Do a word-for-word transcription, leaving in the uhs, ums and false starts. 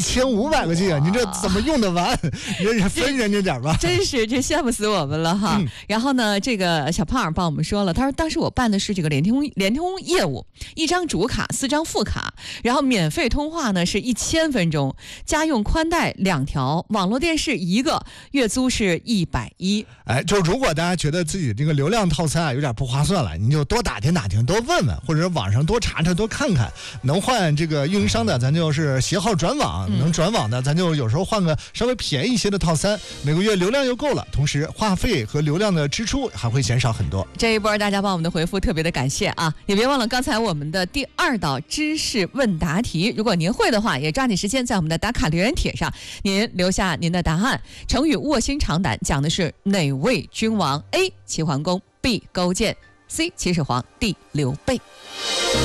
千五百个 G 啊！你这怎么用得完？你这分人家点吧。 真是这羡慕死我们了哈。嗯、然后呢，这个小胖帮我们说了，他说当时我办的是这个联通联通业务，一张主卡，四张副卡，然后免费通话呢是一千分钟，家用宽带两条，网络电视一个，月租是一百一。 哎，就如果大家觉得自己这个流量套餐啊有点不划算了，你就多打听打听，多问问，或者网上多查查，多看看，能换这个运营商的，咱就是携号转网，嗯、能转网的，咱就有时候换个稍微便宜一些的套餐，每个月流量又够了，同时话费和流量的支出还会减少很多。 这一波大家帮我们的回复特别的感谢啊！也别忘了刚才我们的第二道知识问答题，如果您会的话，也抓紧时间在我们的打卡留言帖上，您留下您的答案。成语卧薪尝胆讲的是哪位君王 ？A. 齐桓公 ，B. 勾践 ，C. 秦始皇 ，D. 刘备。